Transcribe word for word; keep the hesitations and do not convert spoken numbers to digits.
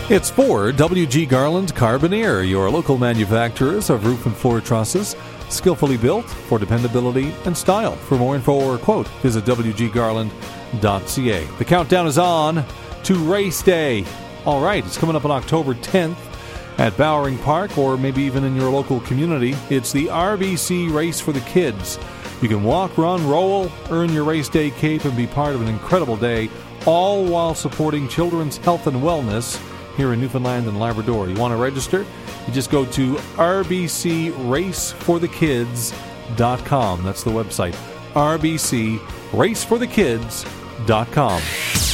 It's for W G Garland Carboneer, your local manufacturers of roof and floor trusses, skillfully built for dependability and style. For more info or a quote, visit w g garland dot c a. The countdown is on to Race Day. All right, it's coming up on October tenth at Bowering Park, or maybe even in your local community. It's the R B C Race for the Kids. You can walk, run, roll, earn your Race Day cape, and be part of an incredible day, all while supporting children's health and wellness here in Newfoundland and Labrador. You want to register? You just go to r b c race for the kids dot com. That's the website, r b c race for the kids dot com.